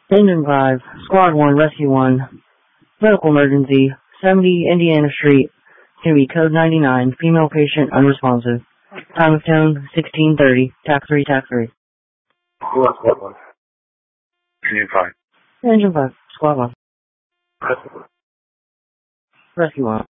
Engine 5, Squad 1, Rescue 1, medical emergency, 70 Indiana Street, Huey, code 99, female patient unresponsive. Time of tone, 16:30, TAC 3, TAC 3. Squad 1. Engine 5. Engine 5, Squad 1. Rescue 1. Rescue 1.